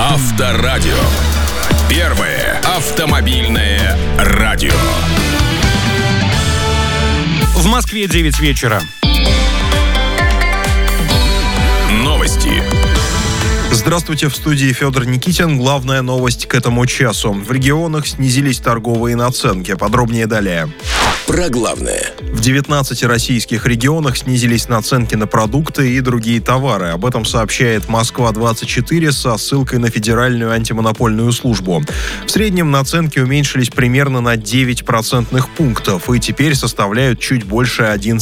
Авторадио. Первое автомобильное радио. В Москве 9 вечера. Новости. Здравствуйте, в студии Федор Никитин. Главная новость к этому часу. В регионах снизились торговые наценки. Подробнее далее. Про главное. В 19 российских регионах снизились наценки на продукты и другие товары. Об этом сообщает Москва-24 со ссылкой на Федеральную антимонопольную службу. В среднем наценки уменьшились примерно на 9 процентных пунктов и теперь составляют чуть больше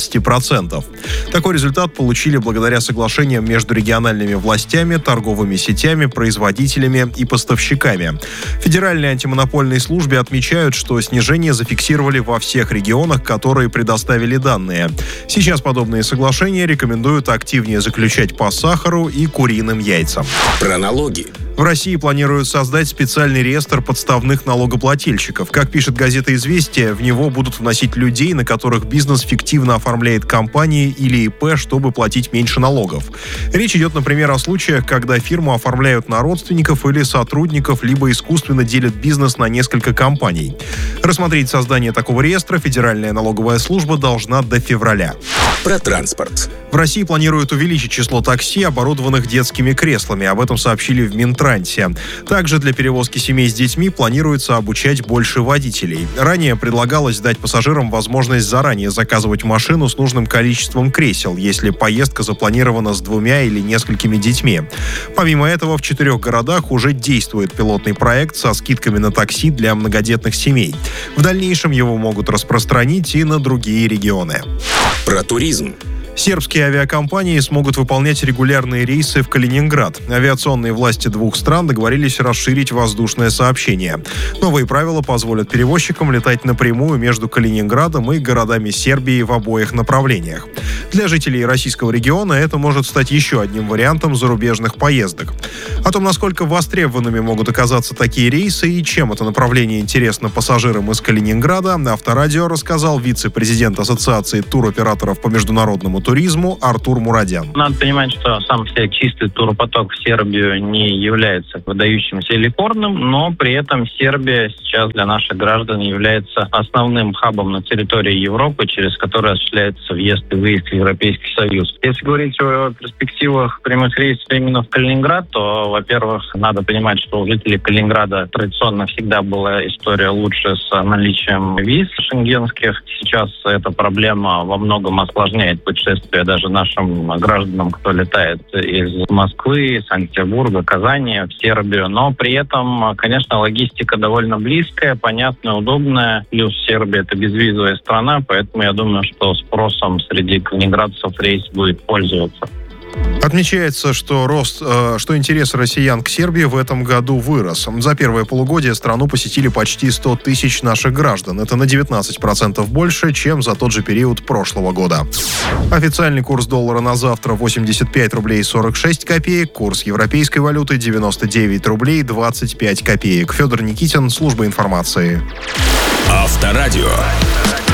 11%. Такой результат получили благодаря соглашениям между региональными властями, торговыми сетями, производителями и поставщиками. В Федеральной антимонопольной службе отмечают, что снижение зафиксировали во всех регионах, которые предоставили данные. Сейчас подобные соглашения рекомендуют активнее заключать по сахару и куриным яйцам. Про налоги. В России планируют создать специальный реестр подставных налогоплательщиков. Как пишет газета «Известия», в него будут вносить людей, на которых бизнес фиктивно оформляет компании или ИП, чтобы платить меньше налогов. Речь идет, например, о случаях, когда фирму оформляют на родственников или сотрудников, либо искусственно делят бизнес на несколько компаний. Рассмотреть создание такого реестра Федеральная налоговая служба должна до февраля. Про транспорт. В России планируют увеличить число такси, оборудованных детскими креслами. Об этом сообщили в Минтрансе. Также для перевозки семей с детьми планируется обучать больше водителей. Ранее предлагалось дать пассажирам возможность заранее заказывать машину с нужным количеством кресел, если поездка запланирована с 2 или несколькими детьми. Помимо этого, в 4 городах уже действует пилотный проект со скидками на такси для многодетных семей. В дальнейшем его могут распространить и на другие регионы. Про туризм. Сербские авиакомпании смогут выполнять регулярные рейсы в Калининград. Авиационные власти двух стран договорились расширить воздушное сообщение. Новые правила позволят перевозчикам летать напрямую между Калининградом и городами Сербии в обоих направлениях. Для жителей российского региона это может стать еще одним вариантом зарубежных поездок. О том, насколько востребованными могут оказаться такие рейсы и чем это направление интересно пассажирам из Калининграда, Авторадио рассказал вице-президент Ассоциации туроператоров по международному туризму Артур Мурадян. Надо понимать, что сам себе чистый туропоток в Сербию не является выдающимся или рекордным, но при этом Сербия сейчас для наших граждан является основным хабом на территории Европы, через который осуществляется въезд и выезд в Европейский Союз. Если говорить о перспективах прямых рейсов именно в Калининград, то, во-первых, надо понимать, что у жителей Калининграда традиционно всегда была история лучше с наличием виз шенгенских. Сейчас эта проблема во многом осложняет путешествие даже нашим гражданам, кто летает из Москвы, Санкт-Петербурга, Казани в Сербию. Но при этом, конечно, логистика довольно близкая, понятная, удобная. Плюс Сербия — это безвизовая страна, поэтому я думаю, что спросом среди калининградцев рейс будет пользоваться. Отмечается, что интерес россиян к Сербии в этом году вырос. За первое полугодие страну посетили почти 100 тысяч наших граждан. Это на 19% больше, чем за тот же период прошлого года. Официальный курс доллара на завтра 85 рублей 46 копеек. Курс европейской валюты 99 рублей 25 копеек. Федор Никитин, служба информации. Авторадио.